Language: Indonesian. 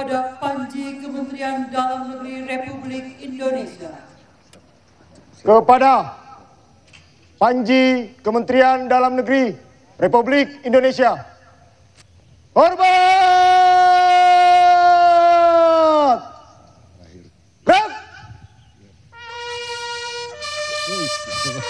kepada Panji Kementerian Dalam Negeri Republik Indonesia. Kepada Panji Kementerian Dalam Negeri Republik Indonesia. Hormat! Gerak!